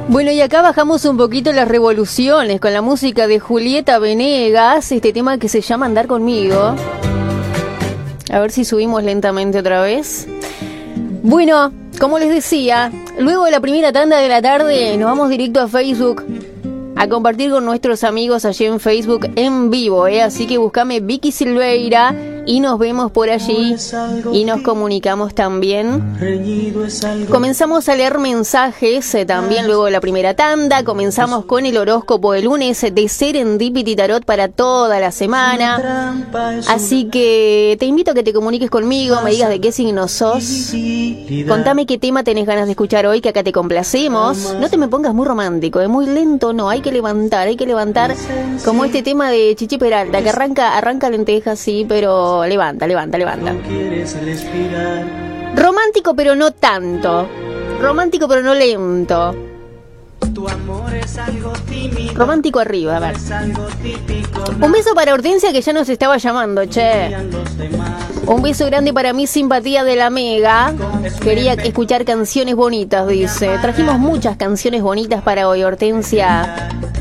Bueno, y acá bajamos un poquito las revoluciones con la música de Julieta Venegas, este tema que se llama Andar Conmigo. A ver si subimos lentamente otra vez. Bueno, como les decía, luego de la primera tanda de la tarde nos vamos directo a Facebook a compartir con nuestros amigos allí en Facebook en vivo, así que buscame Vicky Silveira y nos vemos por allí y nos comunicamos también. Comenzamos a leer mensajes también luego de la primera tanda. Comenzamos con el horóscopo de lunes de Serendipity Tarot para toda la semana, así que te invito a que te comuniques conmigo, me digas de qué signo sos, contame qué tema tenés ganas de escuchar hoy, que acá te complacemos. No te me pongas muy romántico, muy lento, no, hay que levantar como este tema de Chichi Peralta, que arranca lentejas, sí, pero levanta. Romántico pero no tanto, romántico pero no lento, romántico arriba, a ver. Un beso para Hortensia, que ya nos estaba llamando, che. Un beso grande para mi simpatía de la Mega. Quería escuchar canciones bonitas, dice. Trajimos muchas canciones bonitas para hoy, Hortensia.